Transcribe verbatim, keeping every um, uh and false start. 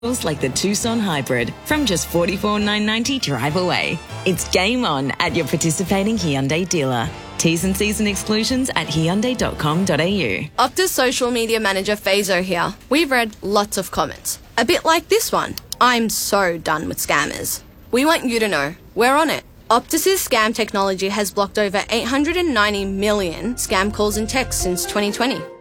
like the Tucson Hybrid from just forty-four thousand nine hundred ninety dollars drive away. It's game on at your participating Hyundai dealer. T's and C's and exclusions at hyundai dot com dot a u. Optus social media manager Fazo here. We've read lots of comments. A bit like this one. I'm so done with scammers. We want you to know, we're on it. Optus's scam technology has blocked over eight hundred ninety million scam calls and texts since twenty twenty.